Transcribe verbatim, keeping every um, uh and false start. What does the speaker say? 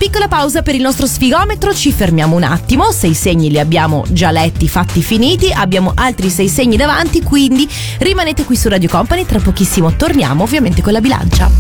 piccola pausa per il nostro sfigometro, ci fermiamo un attimo. Sei segni li abbiamo già letti, fatti, finiti. Abbiamo altri sei segni davanti, quindi rimanete qui su Radio Company. Tra pochissimo torniamo ovviamente con la bilancia.